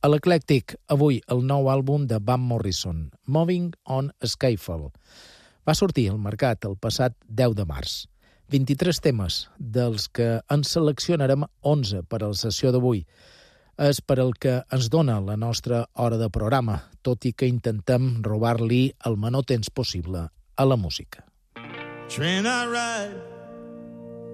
A l'Eclectic, avui el nou àlbum de Van Morrison, Moving on Skyfall. Va sortir al mercat el passat 10 de març. 23 temes, dels que en seleccionarem 11 per a la sessió d'avui. És per el que ens dona la nostra hora de programa, tot i que intentem robar-li el menor temps possible a la música. Train I ride